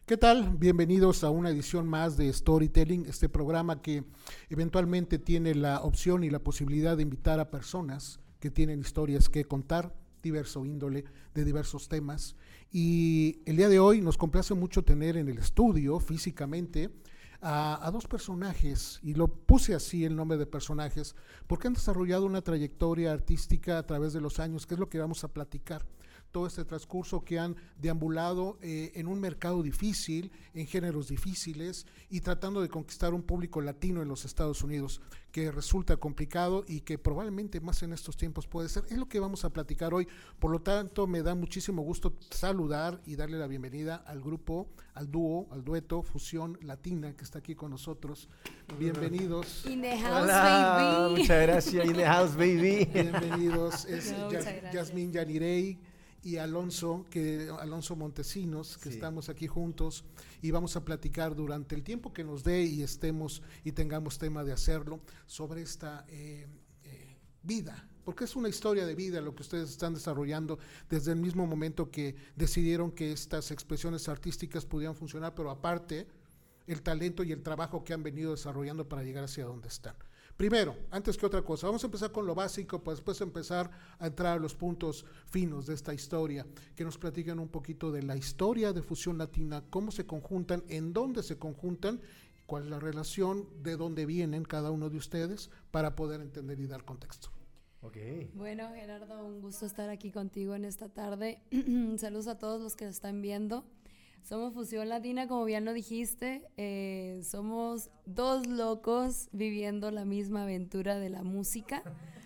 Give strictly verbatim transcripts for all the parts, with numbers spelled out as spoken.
¿Qué tal? Bienvenidos a una edición más de Storytelling, este programa que eventualmente tiene la opción y la posibilidad de invitar a personas que tienen historias que contar, diverso índole, de diversos temas. Y el día de hoy nos complace mucho tener en el estudio físicamente a, a dos personajes, y lo puse así el nombre de personajes, porque han desarrollado una trayectoria artística a través de los años, que es lo que vamos a platicar. Todo este transcurso que han deambulado eh, en un mercado difícil, en géneros difíciles y tratando de conquistar un público latino en los Estados Unidos, que resulta complicado y que probablemente más en estos tiempos puede ser. Es lo que vamos a platicar hoy. Por lo tanto, me da muchísimo gusto saludar y darle la bienvenida al grupo, al dúo, al dueto Fusión Latina que está aquí con nosotros. Bienvenidos. In the house, Hola, baby. muchas gracias, in the house, baby. Bienvenidos. Es No, Yas, muchas gracias. Yasmín Yanirey y Alonso, que Alonso Montesinos, que Sí. estamos aquí juntos y vamos a platicar durante el tiempo que nos dé y estemos y tengamos tema de hacerlo sobre esta eh, eh, vida, porque es una historia de vida lo que ustedes están desarrollando desde el mismo momento que decidieron que estas expresiones artísticas pudieran funcionar, pero aparte el talento y el trabajo que han venido desarrollando para llegar hacia donde están. Primero, antes que otra cosa, vamos a empezar con lo básico, para después empezar a entrar a los puntos finos de esta historia, que nos platiquen un poquito de la historia de Fusión Latina, cómo se conjuntan, en dónde se conjuntan, cuál es la relación, de dónde vienen cada uno de ustedes, para poder entender y dar contexto. Ok. Bueno, Gerardo, un gusto estar aquí contigo en esta tarde. Saludos a todos los que nos están viendo. Somos Fusión Latina, como bien lo dijiste. Eh, somos dos locos viviendo la misma aventura de la música.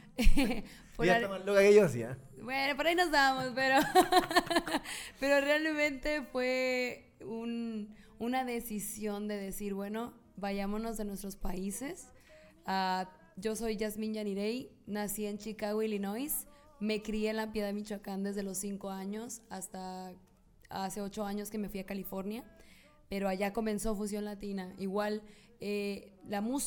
Por Ya ar- está más loca que yo, sí, ¿eh? Bueno, por ahí nos damos, pero, pero realmente fue un, una decisión de decir, bueno, vayámonos de nuestros países. Uh, yo soy Yasmín Yanirey, nací en Chicago, Illinois. Me crié en La Piedad, Michoacán desde los cinco años hasta hace ocho años que me fui a California. Pero allá comenzó Fusión Latina. Igual, eh, la música